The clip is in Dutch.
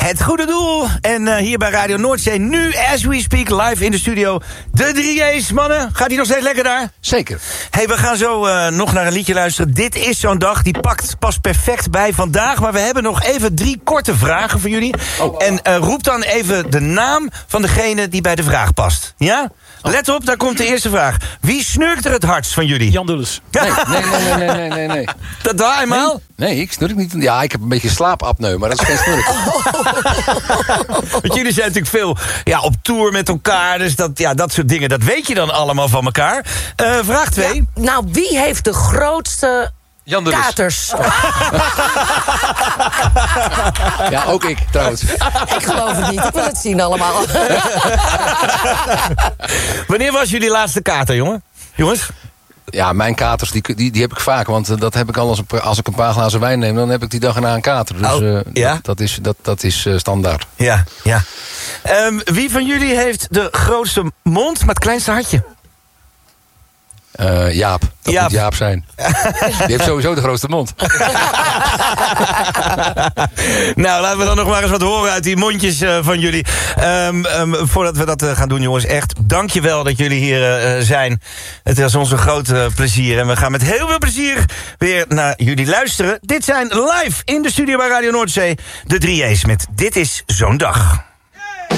Het goede doel. En hier bij Radio Noordzee, nu as we speak, live in de studio. De 3J's, mannen. Gaat die nog steeds lekker daar? Zeker. Hey, we gaan zo nog naar een liedje luisteren. Dit is zo'n dag, die past perfect bij vandaag. Maar we hebben nog even 3 korte vragen voor jullie. Oh. En roep dan even de naam van degene die bij de vraag past. Ja? Let op, daar komt de eerste vraag. Wie snurkt er het hardst van jullie? Jan Dulles. Nee. Dat waar, eenmaal? Nee, ik snurk niet. Ja, ik heb een beetje slaapapneu, maar dat is geen snurk. Want jullie zijn natuurlijk veel op tour met elkaar. Dus dat soort dingen, dat weet je dan allemaal van elkaar. Vraag 2. Ja, nou, wie heeft de grootste Jan Dulles. katers? Ja, ook ik trouwens. Ik geloof het niet, ik wil het zien allemaal. Wanneer was jullie laatste kater, jongens? Ja, mijn katers, die heb ik vaak. Want dat heb ik al als ik een paar glazen wijn neem, dan heb ik die dag erna een kater. Dus ja? dat is standaard. Ja. Wie van jullie heeft de grootste mond, maar het kleinste hartje? Jaap. Dat moet Jaap zijn. Die heeft sowieso de grootste mond. Nou, laten we dan nog maar eens wat horen uit die mondjes van jullie. Voordat we dat gaan doen, jongens, echt dankjewel dat jullie hier zijn. Het was ons een groot plezier. En we gaan met heel veel plezier weer naar jullie luisteren. Dit zijn live in de studio bij Radio Noordzee de 3J's met Dit is zo'n dag.